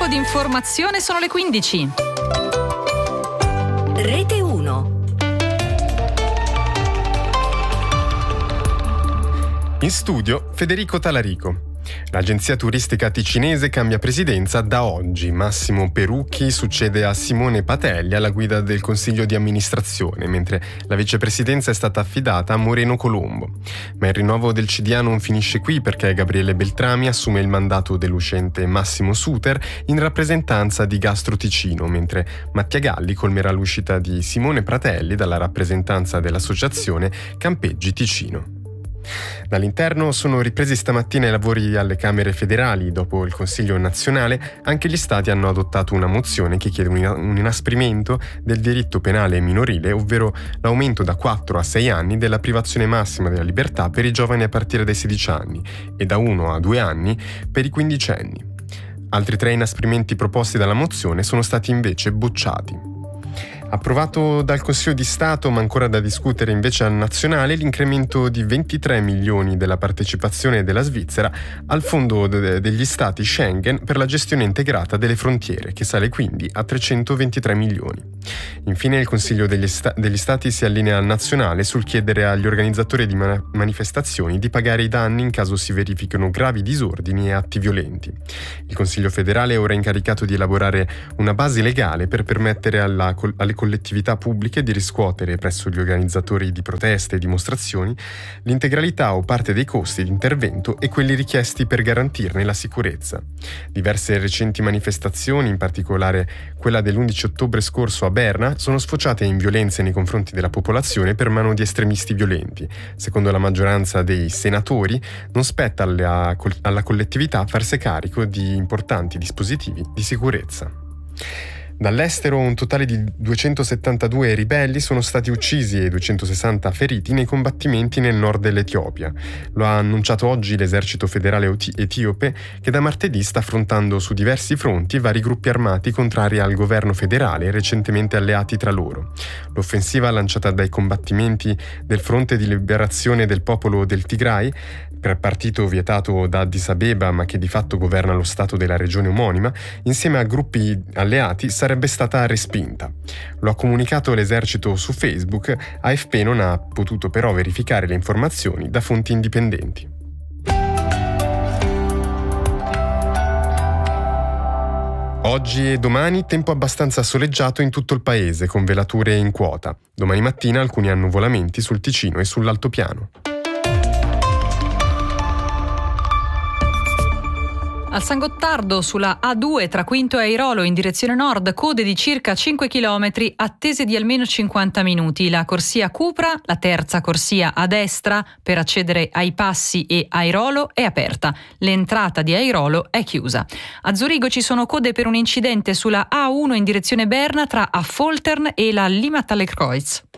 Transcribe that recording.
di informazione, sono le 15. Rete 1. In studio Federico Talarico. L'agenzia turistica ticinese cambia presidenza da oggi. Massimo Perucchi succede a Simone Patelli alla guida del consiglio di amministrazione, mentre la vicepresidenza è stata affidata a Moreno Colombo. Ma il rinnovo del CDA non finisce qui, perché Gabriele Beltrami assume il mandato dell'uscente Massimo Suter in rappresentanza di Gastro Ticino, mentre Mattia Galli colmerà l'uscita di Simone Patelli dalla rappresentanza dell'associazione Campeggi Ticino. Dall'interno sono ripresi stamattina i lavori alle Camere federali. Dopo il Consiglio nazionale, anche gli Stati hanno adottato una mozione che chiede un inasprimento del diritto penale minorile, ovvero l'aumento da 4 a 6 anni della privazione massima della libertà per i giovani a partire dai 16 anni e da 1 a 2 anni per i quindicenni. Altri 3 inasprimenti proposti dalla mozione sono stati invece bocciati. Approvato dal Consiglio di Stato, ma ancora da discutere invece al nazionale, l'incremento di 23 milioni della partecipazione della Svizzera al fondo degli Stati Schengen per la gestione integrata delle frontiere, che sale quindi a 323 milioni. Infine il Consiglio degli Stati si allinea al nazionale sul chiedere agli organizzatori di manifestazioni di pagare i danni in caso si verifichino gravi disordini e atti violenti. Il Consiglio federale è ora incaricato di elaborare una base legale per permettere alle collettività pubbliche di riscuotere presso gli organizzatori di proteste e dimostrazioni l'integralità o parte dei costi di intervento e quelli richiesti per garantirne la sicurezza. Diverse recenti manifestazioni, in particolare quella dell'11 ottobre scorso a Berna, sono sfociate in violenze nei confronti della popolazione per mano di estremisti violenti. Secondo la maggioranza dei senatori, non spetta alla collettività farsi carico di importanti dispositivi di sicurezza. Dall'estero un totale di 272 ribelli sono stati uccisi e 260 feriti nei combattimenti nel nord dell'Etiopia. Lo ha annunciato oggi l'esercito federale etiope, che da martedì sta affrontando su diversi fronti vari gruppi armati contrari al governo federale recentemente alleati tra loro. L'offensiva lanciata dai combattimenti del Fronte di Liberazione del Popolo del Tigray, partito vietato da Addis Abeba ma che di fatto governa lo stato della regione omonima, insieme a gruppi alleati sarebbe stata respinta. Lo ha comunicato l'esercito su Facebook. AFP non ha potuto però verificare le informazioni da fonti indipendenti. Oggi e domani tempo abbastanza soleggiato in tutto il paese, con velature in quota. Domani mattina alcuni annuvolamenti sul Ticino e sull'altopiano. Al San Gottardo, sulla A2 tra Quinto e Airolo in direzione nord, code di circa 5 km, attese di almeno 50 minuti. La corsia Cupra, la terza corsia a destra per accedere ai Passi e Airolo, è aperta. L'entrata di Airolo è chiusa. A Zurigo ci sono code per un incidente sulla A1 in direzione Berna tra Affoltern e la Limmattallerkreuz.